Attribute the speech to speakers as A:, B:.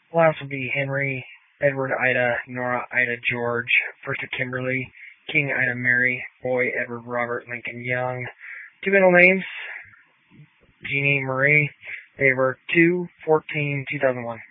A: Last will be Henry, Edward Ida, Nora Ida George, first of Kimberly, King Ida Mary, Boy Edward Robert Lincoln Young. Two middle names, Jeannie Marie. They were 2/14/2001.